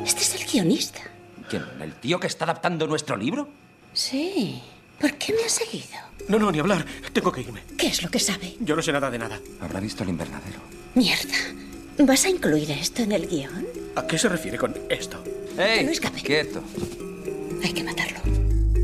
Este es el guionista. ¿Quién? ¿El tío que está adaptando nuestro libro? Sí. ¿Por qué me ha seguido? No, ni hablar. Tengo que irme. ¿Qué es lo que sabe? Yo no sé nada de nada. Habrá visto el invernadero. Mierda. ¿Vas a incluir esto en el guión? ¿A qué se refiere con esto? ¡Ey! Que no escape. ¡Quieto! Hay que matarlo.